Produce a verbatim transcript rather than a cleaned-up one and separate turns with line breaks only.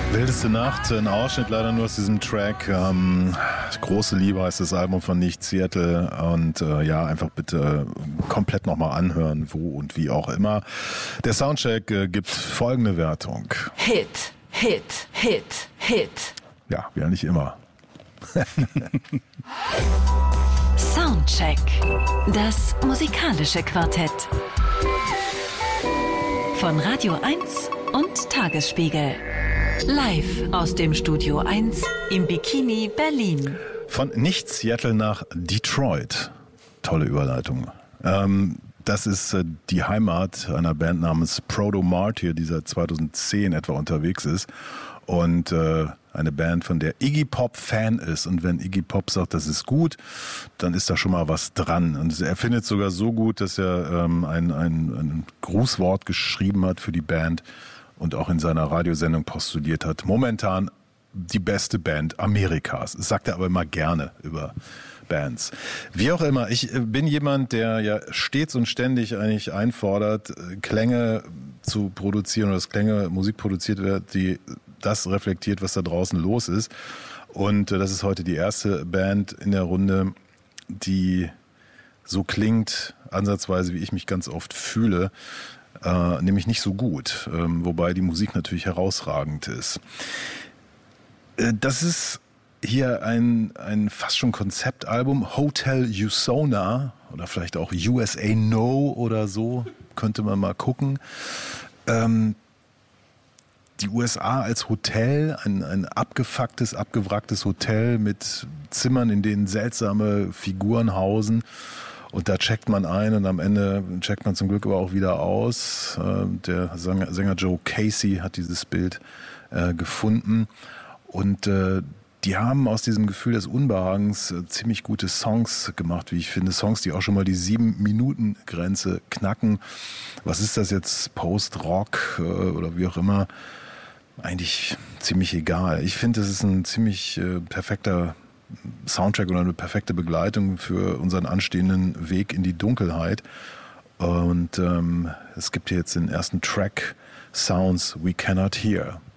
Wildeste Nacht, ein Ausschnitt leider nur aus diesem Track. Ähm, Große Liebe heißt das Album von Nicht Seattle. Und äh, ja, einfach bitte komplett nochmal anhören, wo und wie auch immer. Der Soundcheck äh, gibt folgende Wertung.
Hit, Hit, Hit, Hit.
Ja, wie eigentlich immer.
Soundcheck, das musikalische Quartett. Von Radio eins und Tagesspiegel. Live aus dem Studio eins im Bikini Berlin.
Von Nicht Seattle nach Detroit. Tolle Überleitung. Ähm, das ist äh, die Heimat einer Band namens Proto Martyr, die seit zweitausendzehn etwa unterwegs ist. Und äh, eine Band, von der Iggy Pop Fan ist. Und wenn Iggy Pop sagt, das ist gut, dann ist da schon mal was dran. Und er findet sogar so gut, dass er ähm, ein, ein, ein Grußwort geschrieben hat für die Band und auch in seiner Radiosendung postuliert hat. Momentan die beste Band Amerikas. Das sagt er aber immer gerne über Bands. Wie auch immer, ich bin jemand, der ja stets und ständig eigentlich einfordert, Klänge zu produzieren oder dass Klänge, Musik produziert wird, die das reflektiert, was da draußen los ist. Und das ist heute die erste Band in der Runde, die so klingt, ansatzweise, wie ich mich ganz oft fühle, äh, nämlich nicht so gut, ähm, wobei die Musik natürlich herausragend ist. Äh, das ist hier ein, ein fast schon Konzeptalbum, Hotel Usona oder vielleicht auch U S A No oder so, könnte man mal gucken. Ähm, Die U S A als Hotel, ein, ein abgefucktes, abgewracktes Hotel mit Zimmern, in denen seltsame Figuren hausen. Und da checkt man ein und am Ende checkt man zum Glück aber auch wieder aus. Der Sänger, Sänger Joe Casey hat dieses Bild äh, gefunden. Und äh, die haben aus diesem Gefühl des Unbehagens äh, ziemlich gute Songs gemacht, wie ich finde. Songs, die auch schon mal die Sieben-Minuten-Grenze knacken. Was ist das jetzt? Post-Rock äh, oder wie auch immer? Eigentlich ziemlich egal. Ich finde, es ist ein ziemlich äh, perfekter Soundtrack oder eine perfekte Begleitung für unseren anstehenden Weg in die Dunkelheit. Und ähm, es gibt hier jetzt den ersten Track, Sounds We Cannot Hear.